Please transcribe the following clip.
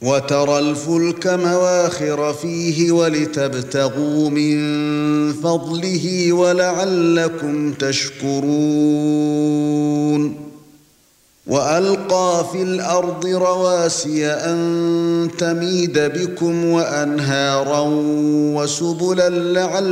وَتَرَى الْفُلْكَ مَوَاخِرَ فِيهِ وَلِتَبْتَغُوا مِنْ فَضْلِهِ وَلَعَلَّكُمْ تَشْكُرُونَ وَأَلْقَى فِي الْأَرْضِ رَوَاسِيَ أَن تَمِيدَ بِكُمْ وَأَنْهَارًا وَسُبُلًا لَعَلَّكُمْ